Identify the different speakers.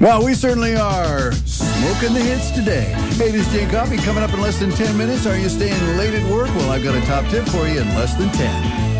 Speaker 1: Well, we certainly are smoking the hits today. Hey, this is Jane Coffee coming up in less than 10 minutes. Are you staying late at work? Well, I've got a top tip for you in less than 10.